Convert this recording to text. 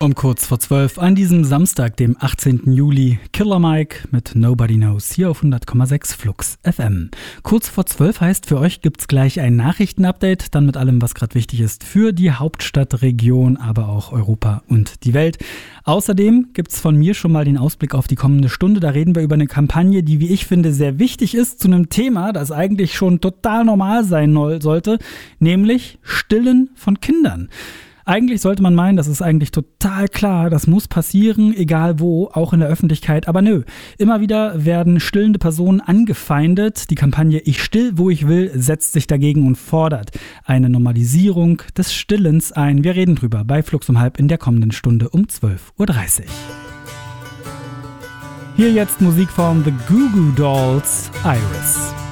Um kurz vor 12 an diesem Samstag, dem 18. Juli, Killer Mike mit Nobody Knows hier auf 100,6 Flux FM. Kurz vor 12 heißt, für euch gibt's gleich ein Nachrichtenupdate, dann mit allem, was gerade wichtig ist für die Hauptstadtregion, aber auch Europa und die Welt. Außerdem gibt's von mir schon mal den Ausblick auf die kommende Stunde. Da reden wir über eine Kampagne, die, wie ich finde, sehr wichtig ist zu einem Thema, das eigentlich schon total normal sein sollte, nämlich Stillen von Kindern. Eigentlich sollte man meinen, das ist eigentlich total klar, das muss passieren, egal wo, auch in der Öffentlichkeit. Aber nö, immer wieder werden stillende Personen angefeindet. Die Kampagne Ich still, wo ich will, setzt sich dagegen und fordert eine Normalisierung des Stillens ein. Wir reden drüber bei Flux um halb in der kommenden Stunde um 12:30 Uhr. Hier jetzt Musik von The Goo Goo Dolls, Iris.